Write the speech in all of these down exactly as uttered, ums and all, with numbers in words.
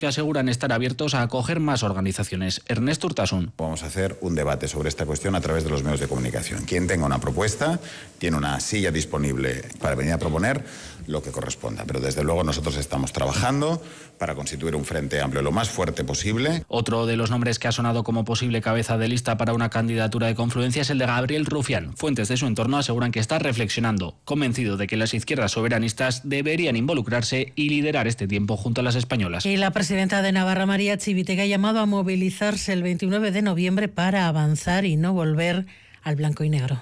que aseguran estar abiertos a acoger más organizaciones. Ernesto Urtasun. Vamos a hacer un debate sobre esta cuestión a través de los medios de comunicación. Quien tenga una propuesta tiene una silla disponible para venir a proponer lo que corresponda. Pero desde luego nosotros estamos trabajando para constituir un frente amplio lo más fuerte posible. Otro de los nombres que ha sonado como posible cabeza de lista para una candidatura de confluencia es el de Gabriel Rufián. Fuentes de su entorno aseguran que está reflexionando, convencido de que las izquierdas soberanistas deberían involucrarse y liderar este tiempo junto a las españolas. Y la presidenta de Navarra, María Chivite, ha llamado a movilizarse el veintinueve de noviembre para avanzar y no volver al blanco y negro.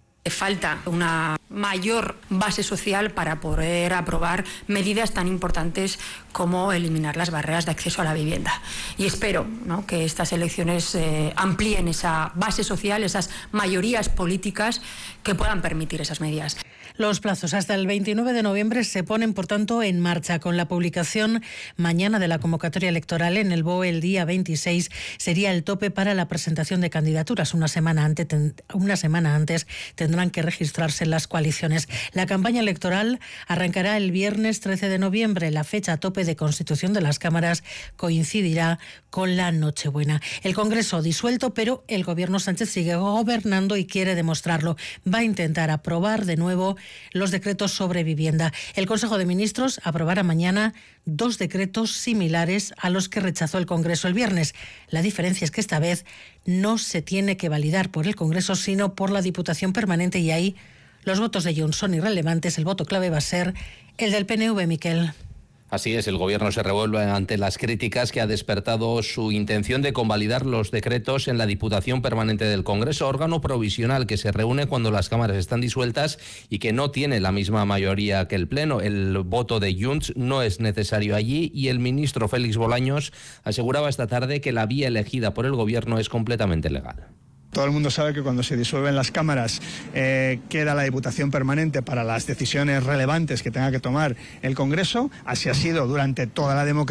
Falta una mayor base social para poder aprobar medidas tan importantes como eliminar las barreras de acceso a la vivienda. Y espero, ¿no?, que estas elecciones eh, amplíen esa base social, esas mayorías políticas que puedan permitir esas medidas. Los plazos hasta el veintinueve de noviembre se ponen, por tanto, en marcha. Con la publicación mañana de la convocatoria electoral en el B O E el día veintiséis sería el tope para la presentación de candidaturas. Una semana antes, una semana antes tendrán que registrarse las coaliciones. La campaña electoral arrancará el viernes trece de noviembre. La fecha tope de constitución de las cámaras coincidirá con la Nochebuena. El Congreso disuelto, pero el Gobierno Sánchez sigue gobernando y quiere demostrarlo. Va a intentar aprobar de nuevo los decretos sobre vivienda. El Consejo de Ministros aprobará mañana dos decretos similares a los que rechazó el Congreso el viernes. La diferencia es que esta vez no se tiene que validar por el Congreso, sino por la Diputación Permanente, y ahí los votos de Junts son irrelevantes. El voto clave va a ser el del P N V, Miquel. Así es, el Gobierno se revuelve ante las críticas que ha despertado su intención de convalidar los decretos en la Diputación Permanente del Congreso, órgano provisional que se reúne cuando las cámaras están disueltas y que no tiene la misma mayoría que el Pleno. El voto de Junts no es necesario allí y el ministro Félix Bolaños aseguraba esta tarde que la vía elegida por el Gobierno es completamente legal. Todo el mundo sabe que cuando se disuelven las cámaras eh, queda la Diputación Permanente para las decisiones relevantes que tenga que tomar el Congreso. Así ha sido durante toda la democracia.